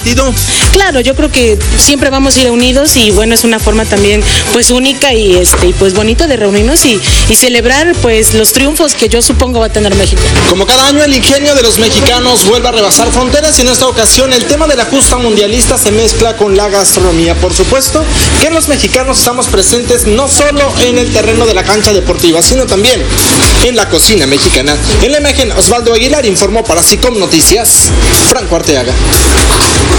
Claro, yo creo que siempre vamos a ir unidos y bueno, es una forma también pues única y pues bonita de reunirnos y celebrar pues los triunfos que yo supongo va a tener México. Como cada año, el ingenio de los mexicanos vuelve a rebasar fronteras y en esta ocasión el tema de la justa mundialista se mezcla con la gastronomía. Por supuesto que los mexicanos estamos presentes no solo en el terreno de la cancha deportiva, sino también en la cocina mexicana. En la imagen, Osvaldo Aguilar informó para SICOM Noticias, Franco Arteaga.